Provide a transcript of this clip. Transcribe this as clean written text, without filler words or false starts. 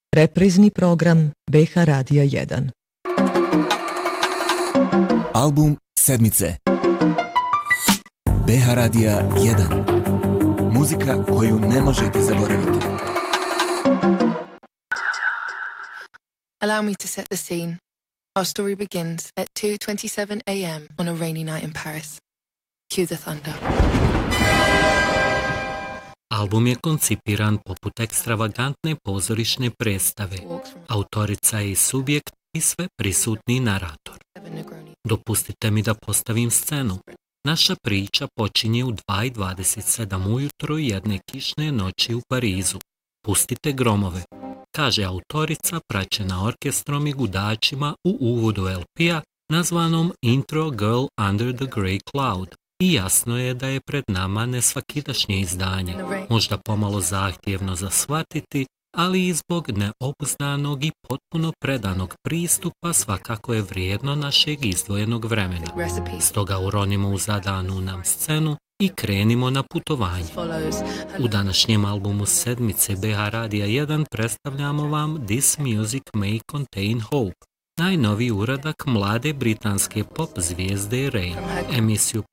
Reprizni program BH Radija 1. Album sedmice. BH Radija 1. Muzika koju ne možete zaboraviti. Allow me to set the scene. Our story begins at 2:27 a.m. on a rainy night in Paris. Cue the thunder. Album je koncipiran poput ekstravagantne pozorišne predstave. Autorica je i subjekt i sve prisutni narator. Dopustite mi da postavim scenu. Naša priča počinje u 2:27 ujutro jedne kišne noći u Parizu. Pustite gromove, kaže autorica praćena orkestrom i gudačima u uvodu LP-a nazvanom Intro Girl Under the Grey Cloud. I jasno je da je pred nama nesvakidašnje izdanje, možda pomalo zahtjevno za shvatiti, ali i zbog neobuzdanog i potpuno predanog pristupa svakako je vrijedno našeg izdvojenog vremena. Stoga uronimo u zadanu nam scenu i krenimo na putovanje. U današnjem albumu sedmice BH Radija 1 predstavljamo vam This Music May Contain Hope, najnoviji uradak mlade britanske pop zvijezde Rain. Emisiju